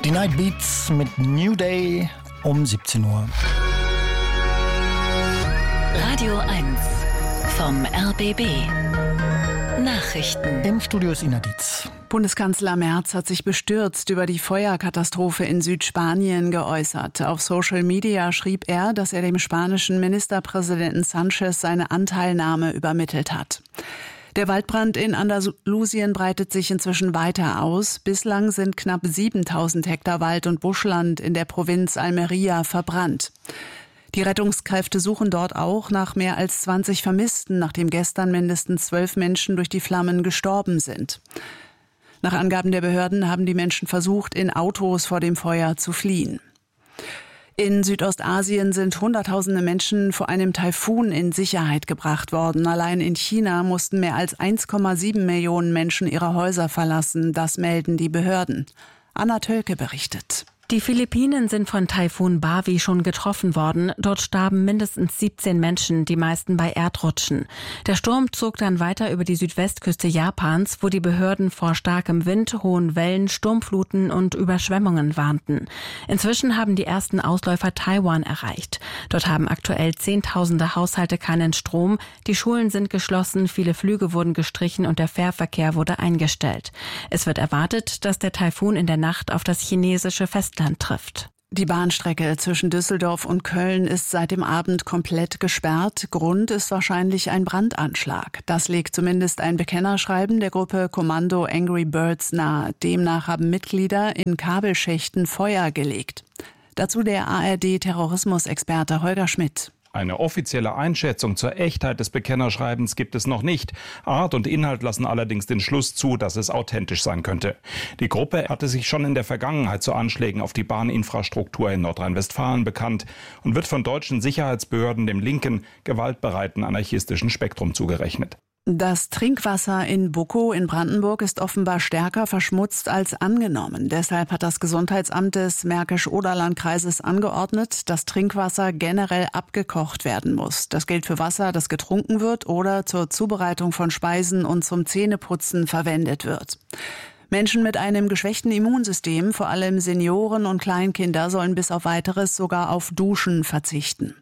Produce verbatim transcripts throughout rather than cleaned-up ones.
Die Night Beats mit New Day um siebzehn Uhr. Radio eins vom R B B. Nachrichten. Im Studio ist Ina Dietz. Bundeskanzler Merz hat sich bestürzt über die Feuerkatastrophe in Südspanien geäußert. Auf Social Media schrieb er, dass er dem spanischen Ministerpräsidenten Sanchez seine Anteilnahme übermittelt hat. Der Waldbrand in Andalusien breitet sich inzwischen weiter aus. Bislang sind knapp siebentausend Hektar Wald- und Buschland in der Provinz Almería verbrannt. Die Rettungskräfte suchen dort auch nach mehr als zwanzig Vermissten, nachdem gestern mindestens zwölf Menschen durch die Flammen gestorben sind. Nach Angaben der Behörden haben die Menschen versucht, in Autos vor dem Feuer zu fliehen. In Südostasien sind Hunderttausende Menschen vor einem Taifun in Sicherheit gebracht worden. Allein in China mussten mehr als eins Komma sieben Millionen Menschen ihre Häuser verlassen. Das melden die Behörden. Anna Tölke berichtet. Die Philippinen sind von Taifun Bavi schon getroffen worden. Dort starben mindestens siebzehn Menschen, die meisten bei Erdrutschen. Der Sturm zog dann weiter über die Südwestküste Japans, wo die Behörden vor starkem Wind, hohen Wellen, Sturmfluten und Überschwemmungen warnten. Inzwischen haben die ersten Ausläufer Taiwan erreicht. Dort haben aktuell Zehntausende Haushalte keinen Strom, die Schulen sind geschlossen, viele Flüge wurden gestrichen und der Fährverkehr wurde eingestellt. Es wird erwartet, dass der Taifun in der Nacht auf das chinesische Festland trifft. Die Bahnstrecke zwischen Düsseldorf und Köln ist seit dem Abend komplett gesperrt. Grund ist wahrscheinlich ein Brandanschlag. Das legt zumindest ein Bekennerschreiben der Gruppe Kommando Angry Birds nahe. Demnach haben Mitglieder in Kabelschächten Feuer gelegt. Dazu der A R D-Terrorismusexperte Holger Schmidt. Eine offizielle Einschätzung zur Echtheit des Bekennerschreibens gibt es noch nicht. Art und Inhalt lassen allerdings den Schluss zu, dass es authentisch sein könnte. Die Gruppe hatte sich schon in der Vergangenheit zu Anschlägen auf die Bahninfrastruktur in Nordrhein-Westfalen bekannt und wird von deutschen Sicherheitsbehörden dem linken, gewaltbereiten anarchistischen Spektrum zugerechnet. Das Trinkwasser in Bukow in Brandenburg ist offenbar stärker verschmutzt als angenommen. Deshalb hat das Gesundheitsamt des Märkisch-Oderland-Kreises angeordnet, dass Trinkwasser generell abgekocht werden muss. Das gilt für Wasser, das getrunken wird oder zur Zubereitung von Speisen und zum Zähneputzen verwendet wird. Menschen mit einem geschwächten Immunsystem, vor allem Senioren und Kleinkinder, sollen bis auf Weiteres sogar auf Duschen verzichten.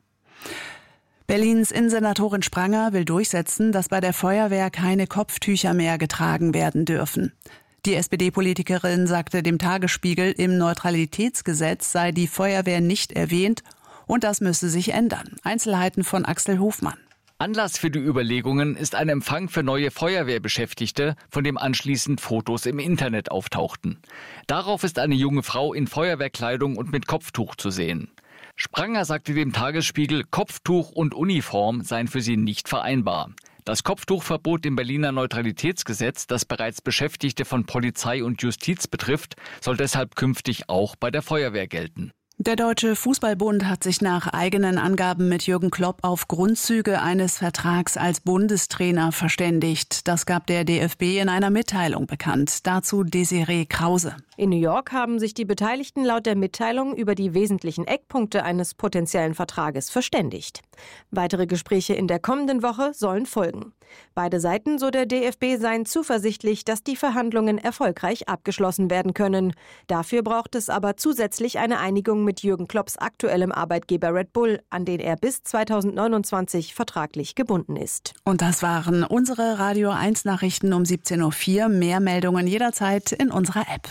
Berlins Innensenatorin Spranger will durchsetzen, dass bei der Feuerwehr keine Kopftücher mehr getragen werden dürfen. Die S P D-Politikerin sagte dem Tagesspiegel, im Neutralitätsgesetz sei die Feuerwehr nicht erwähnt und das müsse sich ändern. Einzelheiten von Axel Hofmann. Anlass für die Überlegungen ist ein Empfang für neue Feuerwehrbeschäftigte, von dem anschließend Fotos im Internet auftauchten. Darauf ist eine junge Frau in Feuerwehrkleidung und mit Kopftuch zu sehen. Spranger sagte dem Tagesspiegel, Kopftuch und Uniform seien für sie nicht vereinbar. Das Kopftuchverbot im Berliner Neutralitätsgesetz, das bereits Beschäftigte von Polizei und Justiz betrifft, soll deshalb künftig auch bei der Feuerwehr gelten. Der Deutsche Fußballbund hat sich nach eigenen Angaben mit Jürgen Klopp auf Grundzüge eines Vertrags als Bundestrainer verständigt. Das gab der D F B in einer Mitteilung bekannt. Dazu Desiree Krause. In New York haben sich die Beteiligten laut der Mitteilung über die wesentlichen Eckpunkte eines potenziellen Vertrages verständigt. Weitere Gespräche in der kommenden Woche sollen folgen. Beide Seiten, so der D F B, seien zuversichtlich, dass die Verhandlungen erfolgreich abgeschlossen werden können. Dafür braucht es aber zusätzlich eine Einigung mit Jürgen Klopps aktuellem Arbeitgeber Red Bull, an den er bis zweitausendneunundzwanzig vertraglich gebunden ist. Und das waren unsere Radio eins Nachrichten um siebzehn Uhr vier. Mehr Meldungen jederzeit in unserer App.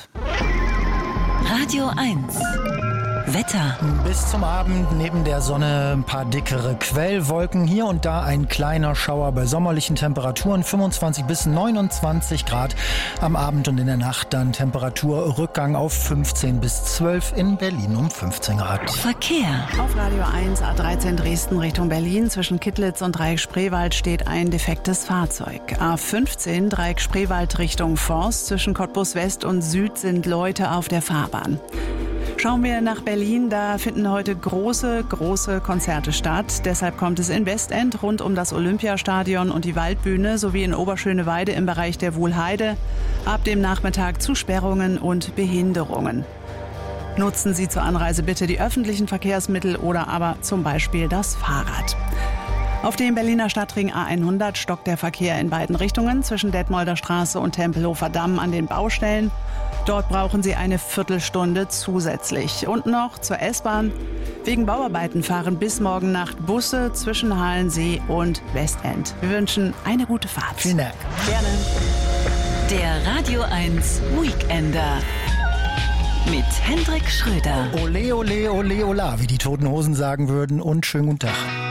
Radio eins. Wetter. Bis zum Abend neben der Sonne ein paar dickere Quellwolken. Hier und da ein kleiner Schauer bei sommerlichen Temperaturen. fünfundzwanzig bis neunundzwanzig Grad am Abend und in der Nacht dann Temperaturrückgang auf fünfzehn bis zwölf in Berlin um fünfzehn Grad. Verkehr. Auf Radio eins A dreizehn Dresden Richtung Berlin. Zwischen Kittlitz und Dreieck Spreewald steht ein defektes Fahrzeug. A fünfzehn Dreieck Spreewald Richtung Forst. Zwischen Cottbus West und Süd sind Leute auf der Fahrbahn. Schauen wir nach Berlin, da finden heute große, große Konzerte statt. Deshalb kommt es in Westend rund um das Olympiastadion und die Waldbühne sowie in Oberschöneweide im Bereich der Wuhlheide ab dem Nachmittag zu Sperrungen und Behinderungen. Nutzen Sie zur Anreise bitte die öffentlichen Verkehrsmittel oder aber zum Beispiel das Fahrrad. Auf dem Berliner Stadtring A hundert stockt der Verkehr in beiden Richtungen zwischen Detmolder Straße und Tempelhofer Damm an den Baustellen. Dort brauchen Sie eine Viertelstunde zusätzlich. Und noch zur S-Bahn. Wegen Bauarbeiten fahren bis morgen Nacht Busse zwischen Halensee und Westend. Wir wünschen eine gute Fahrt. Vielen Dank. Gerne. Der Radio eins Weekender mit Hendrik Schröder. Ole, ole, ole, ola, wie die Toten Hosen sagen würden. Und schönen guten Tag.